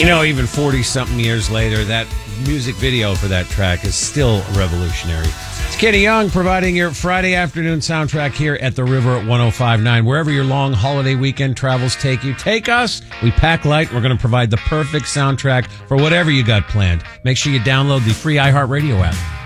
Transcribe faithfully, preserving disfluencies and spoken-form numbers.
You know, even forty-something years later, that music video for that track is still revolutionary. It's Kenny Young providing your Friday afternoon soundtrack here at the River at one oh five point nine. Wherever your long holiday weekend travels take you, take us. We pack light. We're going to provide the perfect soundtrack for whatever you got planned. Make sure you download the free iHeartRadio app.